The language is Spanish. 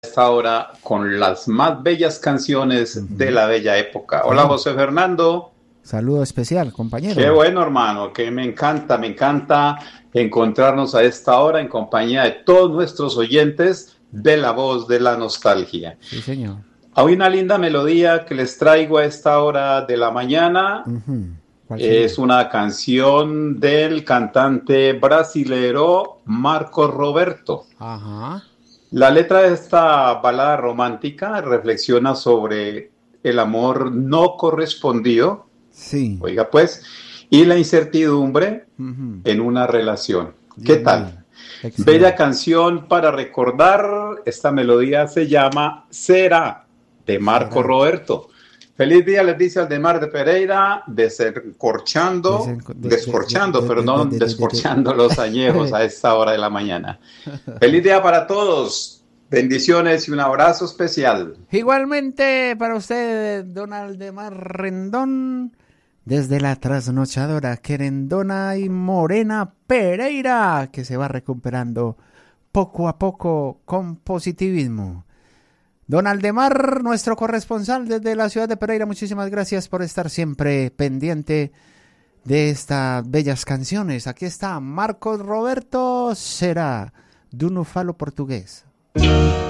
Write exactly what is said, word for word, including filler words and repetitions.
esta hora con las más bellas canciones Uh-huh. de la bella época. Hola, José Fernando. Saludo especial, compañero. Qué bueno, hermano, que me encanta, me encanta encontrarnos a esta hora en compañía de todos nuestros oyentes de La Voz de la Nostalgia. Sí, señor. Hay una linda melodía que les traigo a esta hora de la mañana. Uh-huh. Es una canción del cantante brasilero Marcos Roberto. Ajá. La letra de esta balada romántica reflexiona sobre el amor no correspondido, sí. oiga pues, y la incertidumbre uh-huh. en una relación. Dios ¿Qué tal? Bella canción para recordar. Esta melodía se llama Será, de Marco Será. Roberto. Feliz día les dice Aldemar de Pereira, descorchando, Desen- de- descorchando, de- de- de- perdón, de- de- de- descorchando los añejos a esta hora de la mañana. Feliz día para todos, bendiciones y un abrazo especial. Igualmente para usted, don Aldemar Rendón, desde la trasnochadora querendona y morena Pereira, que se va recuperando poco a poco con positivismo. Don Aldemar, nuestro corresponsal desde la ciudad de Pereira, muchísimas gracias por estar siempre pendiente de estas bellas canciones. Aquí está Marcos Roberto Será, de un falo portugués.